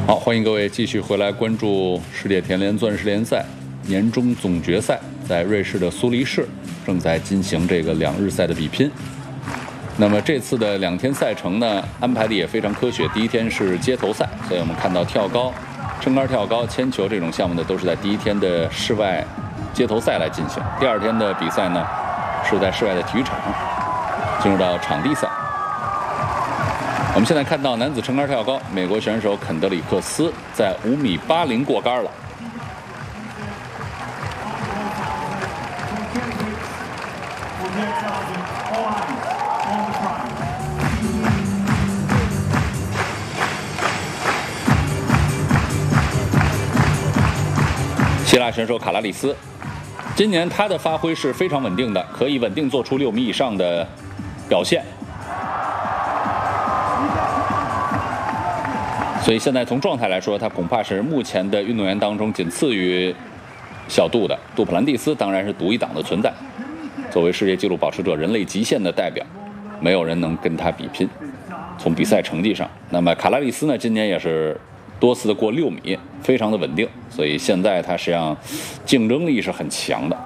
好，欢迎各位继续回来关注世界田联钻石联赛年终总决赛，在瑞士的苏黎世正在进行这个2日赛的比拼。那么这次的2天赛程呢，安排的也非常科学。第一天是街头赛，所以我们看到跳高、撑杆跳高、铅球这种项目呢，都是在第一天的室外街头赛来进行。第2天的比赛呢，是在室外的体育场进入到场地赛。我们现在看到男子撑杆跳高，美国选手肯德里克斯在5.80米过杆了。希腊选手卡拉里斯，今年他的发挥是非常稳定的，可以稳定做出6米以上的表现。所以现在从状态来说，他恐怕是目前的运动员当中仅次于小杜的。杜普兰蒂斯当然是独一档的存在，作为世界纪录保持者、人类极限的代表，没有人能跟他比拼。从比赛成绩上，那么卡拉利斯呢，今年也是多次的过6米，非常的稳定，所以现在他实际上竞争力是很强的。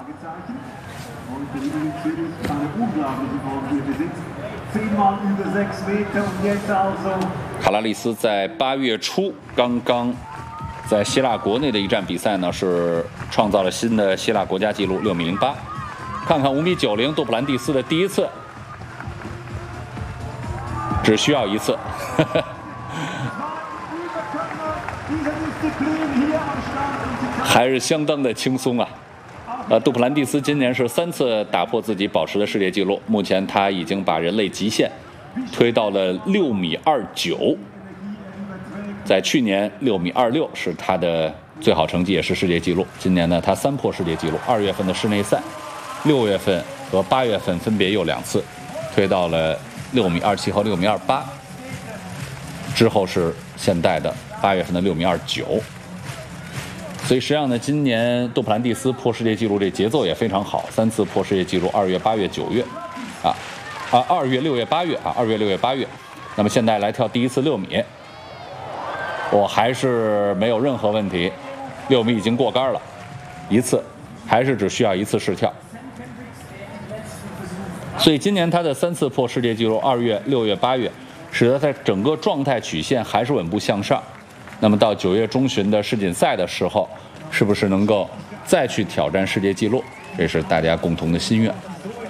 卡拉利斯在8月初刚刚在希腊国内的一站比赛呢，是创造了新的希腊国家纪录6.08米。看看5.90米杜普兰蒂斯的第一次，只需要1次。还是相当的轻松啊！杜普兰蒂斯今年是3次打破自己保持的世界纪录，目前他已经把人类极限推到了6.29米。在去年6.26米是他的最好成绩，也是世界纪录。今年呢，他3破世界纪录：2月份的室内赛，6月份和8月份分别又2次，推到了6.27米和6.28米。之后是现代的8月份的6.29米。所以实际上呢，今年杜普兰蒂斯破世界纪录这节奏也非常好，3次破世界纪录，2月、8月、9月，2月、6月、8月2月、6月、8月。那么现在来跳第一次6米，我还是没有任何问题，6米已经过杆了，1次，还是只需要1次试跳。所以今年他的3次破世界纪录，2月、6月、8月，使得他整个状态曲线还是稳步向上。那么到9月中旬的世锦赛的时候，是不是能够再去挑战世界纪录？这是大家共同的心愿。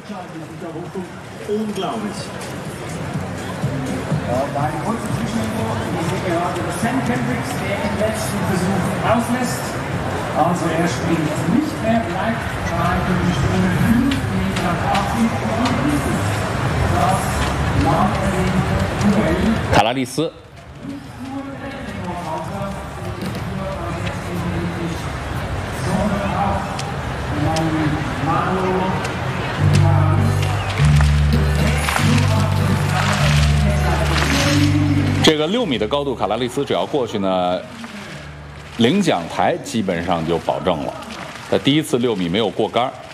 卡拉利斯。这个6米的高度，卡拉利斯只要过去呢，领奖台基本上就保证了。他第一次6米没有过杆，